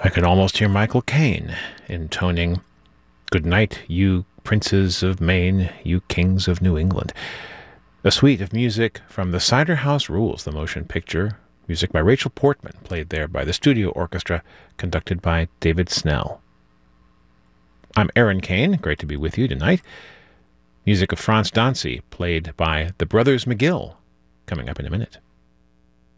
I could almost hear Michael Caine intoning, "Good night, you princes of Maine, you kings of New England." A suite of music from The Cider House Rules, the motion picture, music by Rachel Portman, played there by the studio orchestra, conducted by David Snell. I'm Aaron Kane, great to be with you tonight. Music of Franz Dancy, played by the Brothers McGill, coming up in a minute.